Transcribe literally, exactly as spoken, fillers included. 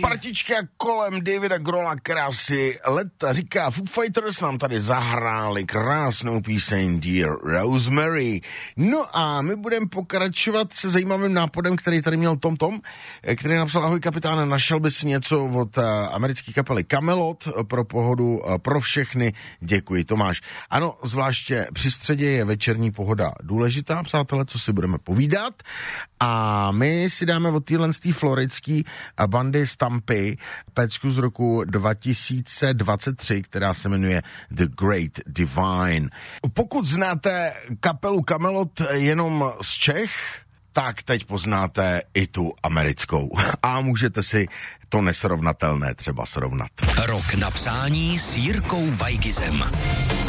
partička kolem Davida Grohla, která si leta říká, Foo Fighters nám tady zahráli krásnou píseň Dear Rosemary. No a my budeme pokračovat se zajímavým nápadem, který tady měl Tom Tom, který napsal: ahoj kapitáne, našel bys něco od uh, americké kapely Kamelot pro pohodu uh, pro všechny, děkuji Tomáš. Ano, zvláště při středě je večerní pohoda důležitá, přátelé, co si budeme povídat, a my si dáme od téhle z té floridský bandy Stampy pecku z roku dva tisíce dvacet tři, která se jmenuje The Great Divine. Pokud znáte kapelu Kamelot jenom z Čech, tak teď poznáte i tu americkou. A můžete si to nesrovnatelné třeba srovnat. Rok na přání s Jirkou Weigizem.